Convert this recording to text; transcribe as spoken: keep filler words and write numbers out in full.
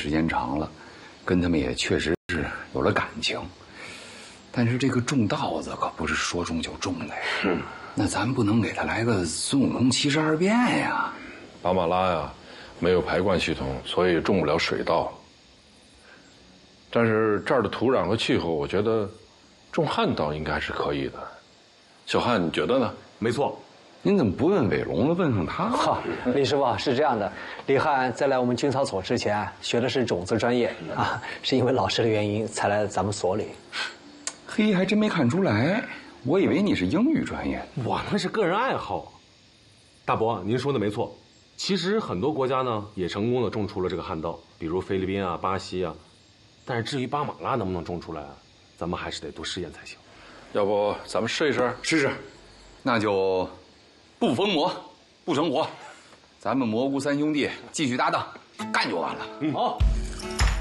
时间长了，跟他们也确实是有了感情。但是这个种稻子可不是说种就种的呀。嗯，那咱不能给他来个孙悟空七十二变呀。 巴马拉呀，没有排灌系统，所以种不了水稻。但是这儿的土壤和气候，我觉得种旱稻应该是可以的。小汉，你觉得呢？ 没错。 您怎么不问伟龙了，问上他？ 哈，李师傅是这样的，李汉在来我们军操所之前学的是种子专业啊，是因为老师的原因才来咱们所里。 嘿，还真没看出来，我以为你是英语专业。 我那是个人爱好。大伯，您说的没错，其实很多国家呢也成功的种出了这个旱稻，比如菲律宾啊、巴西啊。但是至于巴马拉能不能种出来啊，咱们还是得多试验才行。 要不咱们试一试？ 试试，那就不逢魔，不成活。咱们蘑菇三兄弟继续搭档，干就完了。 嗯，好。